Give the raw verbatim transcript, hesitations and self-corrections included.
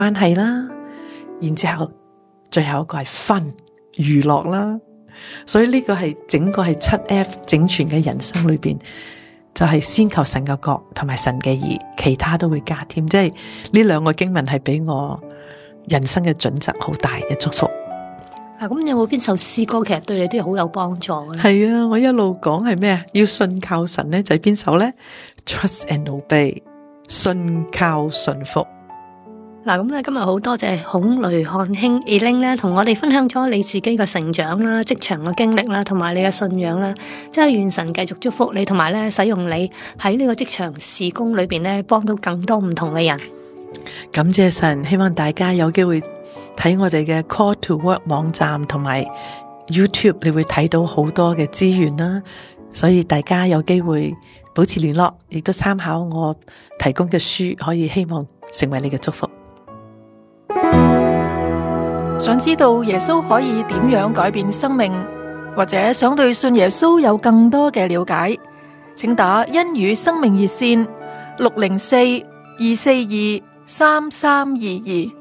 關係啦，然之後最後一個係分娛樂啦。所以呢個係整個係七 F 整全嘅人生裏邊，就係先求神嘅國同埋神嘅義，其他都會加添。即係呢兩個經文係俾我人生嘅準則好大嘅祝福。 啊，咁有冇邊首詩歌其實對你都好有幫助嘅？ 係啊，我一路講係咩啊？要信靠神咧，就係邊首咧 ？Trust and obey， 信靠順服。 嗱，咁咧今日好多謝孔雷漢兄 Elaine 咧，同我哋分享咗你自己嘅成長啦、職場嘅經歷啦，同埋你嘅信仰啦。即係願神繼續祝福你，同埋咧使用你喺呢個職場事工裏邊咧，幫到更多唔同嘅人。 感謝神，希望大家有機會睇我哋嘅 Call to Work 網站同埋 YouTube， 你會睇到好多嘅資源啦。所以大家有機會保持聯絡，亦都參考我提供嘅書，可以希望成為你嘅祝福。 想知道耶穌可以點樣改變生命，或者想對信耶穌有更多嘅了解，請打恩語生命熱線六零四二四二三三二二。